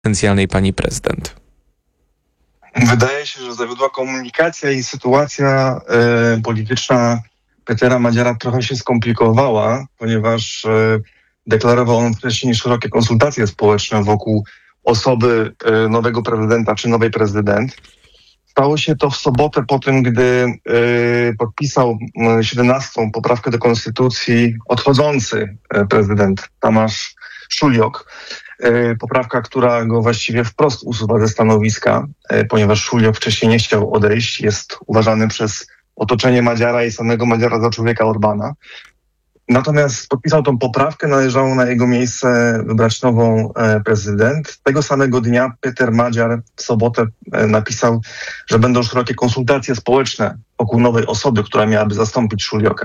potencjalnej pani prezydent? Wydaje się, że zawiodła komunikacja i sytuacja polityczna Petera Madziara trochę się skomplikowała, ponieważ deklarował on wcześniej szerokie konsultacje społeczne wokół osoby nowego prezydenta czy nowej prezydent. Stało się to w sobotę po tym, gdy podpisał 17. poprawkę do konstytucji odchodzący prezydent Tomasz Szuliok. Poprawka, która go właściwie wprost usuwa ze stanowiska, ponieważ Szuliok wcześniej nie chciał odejść. Jest uważany przez otoczenie Madziara i samego Madziara za człowieka Orbana. Natomiast podpisał tą poprawkę, należało na jego miejsce wybrać nową prezydent. Tego samego dnia Peter Madziar w sobotę napisał, że będą szerokie konsultacje społeczne wokół nowej osoby, która miałaby zastąpić Szulioka.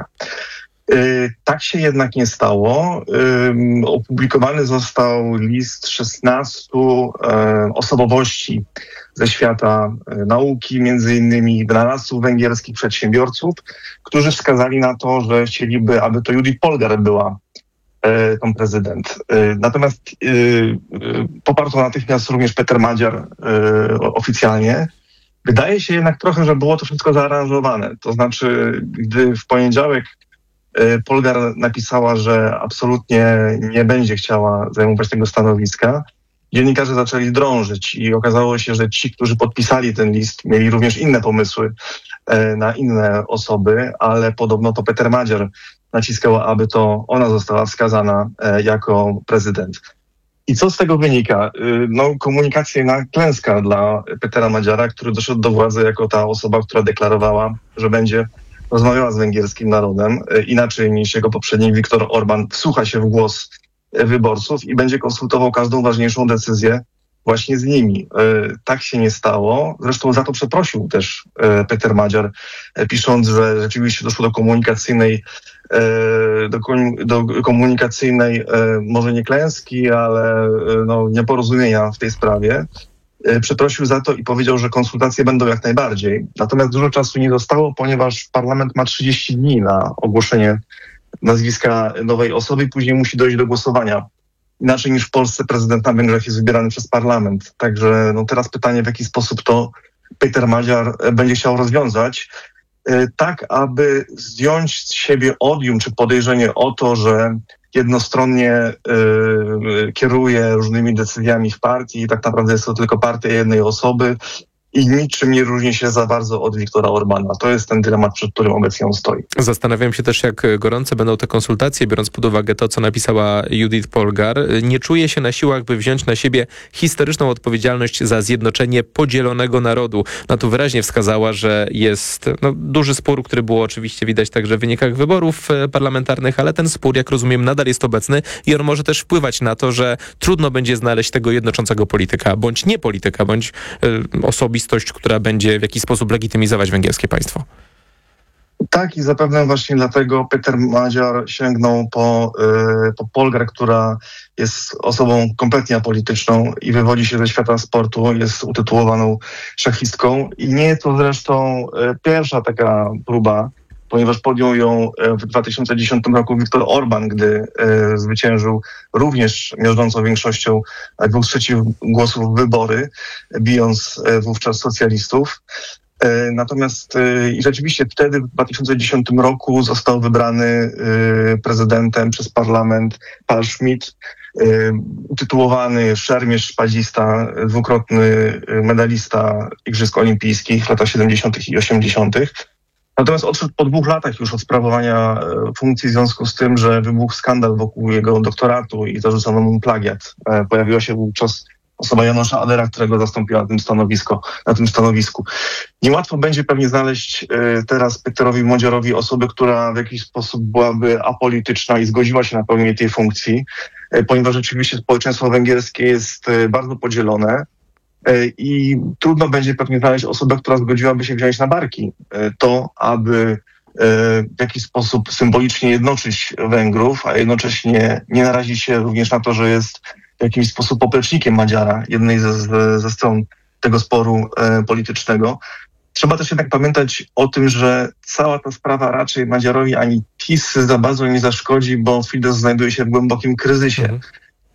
Tak się jednak nie stało. Opublikowany został list 16 osobowości ze świata nauki, między innymi wynalazców węgierskich, przedsiębiorców, którzy wskazali na to, że chcieliby, aby to Judith Polgar była tą prezydent. Natomiast poparł to natychmiast również Peter Madziar oficjalnie. Wydaje się jednak trochę, że było to wszystko zaaranżowane. To znaczy, gdy w poniedziałek Polgar napisała, że absolutnie nie będzie chciała zajmować tego stanowiska, dziennikarze zaczęli drążyć i okazało się, że ci, którzy podpisali ten list, mieli również inne pomysły na inne osoby, ale podobno to Peter Madziar naciskał, aby to ona została wskazana jako prezydent. I co z tego wynika? Komunikacyjna klęska dla Petera Madziara, który doszedł do władzy jako ta osoba, która deklarowała, że będzie rozmawiała z węgierskim narodem, inaczej niż jego poprzednik Viktor Orban wsłucha się w głos wyborców i będzie konsultował każdą ważniejszą decyzję właśnie z nimi. Tak się nie stało. Zresztą za to przeprosił też Peter Madziar, pisząc, że rzeczywiście doszło do komunikacyjnej może nie klęski, ale nieporozumienia w tej sprawie. Przeprosił za to i powiedział, że konsultacje będą jak najbardziej. Natomiast dużo czasu nie zostało, ponieważ parlament ma 30 dni na ogłoszenie nazwiska nowej osoby i później musi dojść do głosowania. Inaczej niż w Polsce prezydent na Węgrzech jest wybierany przez parlament. Także teraz pytanie, w jaki sposób to Peter Madziar będzie chciał rozwiązać, tak aby zdjąć z siebie odium czy podejrzenie o to, że jednostronnie kieruje różnymi decyzjami w partii i tak naprawdę jest to tylko partia jednej osoby i niczym nie różni się za bardzo od Viktora Orbana. To jest ten dylemat, przed którym obecnie on stoi. Zastanawiam się też, jak gorące będą te konsultacje, biorąc pod uwagę to, co napisała Judith Polgar. Nie czuje się na siłach, by wziąć na siebie historyczną odpowiedzialność za zjednoczenie podzielonego narodu. Tu wyraźnie wskazała, że jest duży spór, który było oczywiście widać także w wynikach wyborów parlamentarnych, ale ten spór, jak rozumiem, nadal jest obecny i on może też wpływać na to, że trudno będzie znaleźć tego jednoczącego polityka, bądź nie polityka, bądź osobistę, która będzie w jakiś sposób legitymizować węgierskie państwo. Tak i zapewne właśnie dlatego Peter Madziar sięgnął po Polgar, która jest osobą kompletnie apolityczną i wywodzi się ze świata sportu, jest utytułowaną szachistką i nie jest to zresztą pierwsza taka próba, ponieważ podjął ją w 2010 roku Viktor Orban, gdy zwyciężył również miażdżącą większością 2/3 głosów w wybory, bijąc wówczas socjalistów. Natomiast i rzeczywiście wtedy w 2010 roku został wybrany prezydentem przez parlament Paul Schmidt, utytułowany szermierz szpadzista, dwukrotny medalista Igrzysk Olimpijskich lata 70. i 80. Natomiast odszedł po 2 latach już od sprawowania funkcji w związku z tym, że wybuchł skandal wokół jego doktoratu i zarzucono mu plagiat. Pojawiła się wówczas osoba Janusza Adera, którego zastąpiła na tym stanowisku. Niełatwo będzie pewnie znaleźć teraz Peterowi Madziarowi osobę, która w jakiś sposób byłaby apolityczna i zgodziła się na pełnienie tej funkcji, ponieważ rzeczywiście społeczeństwo węgierskie jest bardzo podzielone. I trudno będzie pewnie znaleźć osobę, która zgodziłaby się wziąć na barki to, aby w jakiś sposób symbolicznie jednoczyć Węgrów, a jednocześnie nie narazić się również na to, że jest w jakiś sposób poplecznikiem Madziara, jednej ze stron tego sporu politycznego. Trzeba też jednak pamiętać o tym, że cała ta sprawa raczej Madziarowi ani PiS za bardzo nie zaszkodzi, bo Fidesz znajduje się w głębokim kryzysie.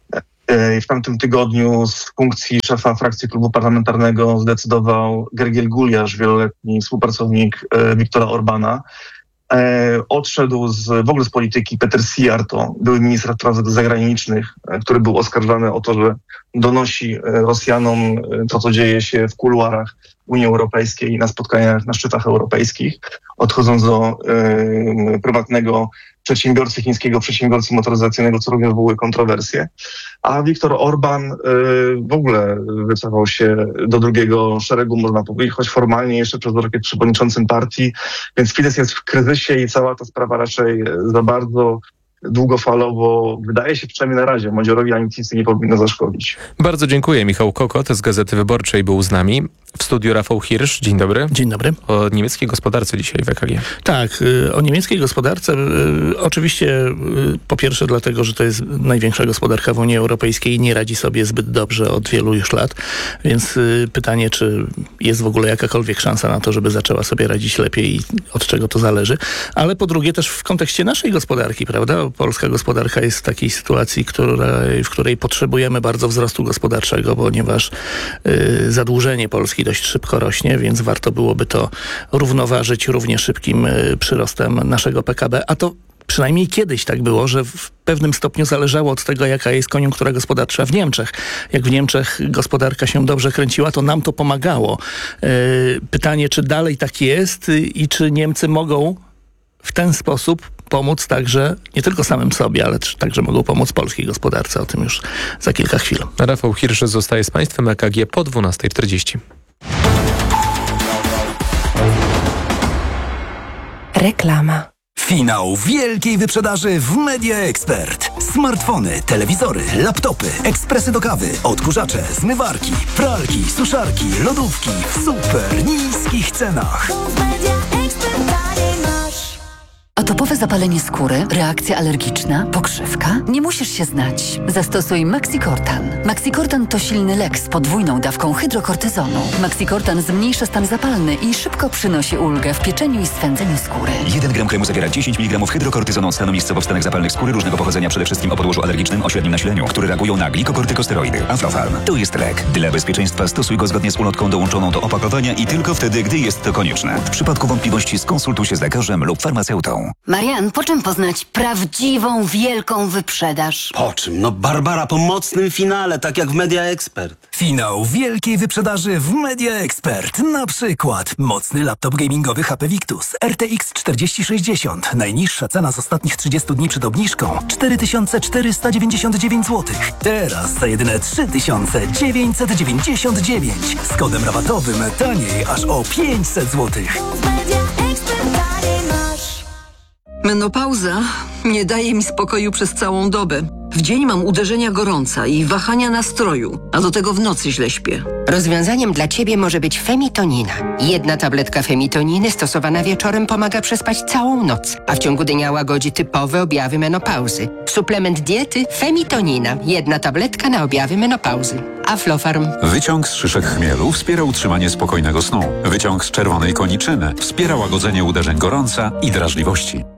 W tamtym tygodniu z funkcji szefa frakcji klubu parlamentarnego zdecydował Gergiel Guliasz, wieloletni współpracownik Viktora Orbana. Odszedł w ogóle z polityki Peter Szijjártó, były minister spraw zagranicznych, który był oskarżany o to, że donosi Rosjanom to, co dzieje się w kuluarach Unii Europejskiej i na spotkaniach na szczytach europejskich, odchodząc do prywatnego przedsiębiorcy, chińskiego przedsiębiorcy motoryzacyjnego, co również wywołuje kontrowersje. A Viktor Orban w ogóle wycofał się do drugiego szeregu, można powiedzieć, choć formalnie jeszcze przez rok jest przewodniczącym partii, więc Fidesz jest w kryzysie i cała ta sprawa raczej za bardzo długofalowo, wydaje się przynajmniej na razie, Modziorowi ani Ficy nie powinno zaszkodzić. Bardzo dziękuję. Michał Kokot z Gazety Wyborczej był z nami. W studiu Rafał Hirsch. Dzień dobry. Dzień dobry. O niemieckiej gospodarce dzisiaj w EKG. Tak, o niemieckiej gospodarce oczywiście po pierwsze dlatego, że to jest największa gospodarka w Unii Europejskiej i nie radzi sobie zbyt dobrze od wielu już lat, więc pytanie, czy jest w ogóle jakakolwiek szansa na to, żeby zaczęła sobie radzić lepiej i od czego to zależy, ale po drugie też w kontekście naszej gospodarki, prawda? Polska gospodarka jest w takiej sytuacji, w której potrzebujemy bardzo wzrostu gospodarczego, ponieważ zadłużenie Polski dość szybko rośnie, więc warto byłoby to równoważyć równie szybkim przyrostem naszego PKB, a to przynajmniej kiedyś tak było, że w pewnym stopniu zależało od tego, jaka jest koniunktura gospodarcza w Niemczech. Jak w Niemczech gospodarka się dobrze kręciła, to nam to pomagało. Pytanie, czy dalej tak jest i czy Niemcy mogą w ten sposób pomóc także, nie tylko samym sobie, ale także mogą pomóc polskiej gospodarce. O tym już za kilka chwil. Rafał Hirsch zostaje z Państwem EKG po 12:40. Reklama. Finał wielkiej wyprzedaży w Media Expert. Smartfony, telewizory, laptopy, ekspresy do kawy, odkurzacze, zmywarki, pralki, suszarki, lodówki w super niskich cenach. Atopowe zapalenie skóry, reakcja alergiczna, pokrzywka? Nie musisz się znać. Zastosuj Maxicortan. Maxicortan to silny lek z podwójną dawką hydrokortyzonu. Maxicortan zmniejsza stan zapalny i szybko przynosi ulgę w pieczeniu i swędzeniu skóry. 1 gram kremu zawiera 10 mg hydrokortyzonu od stanu miejscowo wstanek zapalnych skóry różnego pochodzenia, przede wszystkim o podłożu alergicznym o średnim nasileniu, które reagują na glikokortykosteroidy. Aflofarm. To jest lek. Dla bezpieczeństwa stosuj go zgodnie z ulotką dołączoną do opakowania i tylko wtedy, gdy jest to konieczne. W przypadku wątpliwości skonsultuj się z lekarzem lub farmaceutą. Marian, po czym poznać prawdziwą, wielką wyprzedaż? Po czym? No Barbara, po mocnym finale, tak jak w Media Expert. Finał wielkiej wyprzedaży w Media Expert. Na przykład mocny laptop gamingowy HP Victus RTX 4060. Najniższa cena z ostatnich 30 dni przed obniżką 4499 zł. Teraz za jedyne 3999. Z kodem rabatowym taniej aż o 500 zł. Menopauza nie daje mi spokoju przez całą dobę. W dzień mam uderzenia gorąca i wahania nastroju, a do tego w nocy źle śpię. Rozwiązaniem dla Ciebie może być femitonina. 1 tabletka femitoniny stosowana wieczorem pomaga przespać całą noc, a w ciągu dnia łagodzi typowe objawy menopauzy. Suplement diety femitonina. 1 tabletka na objawy menopauzy. Aflofarm. Wyciąg z szyszek chmielu wspiera utrzymanie spokojnego snu. Wyciąg z czerwonej koniczyny wspiera łagodzenie uderzeń gorąca i drażliwości.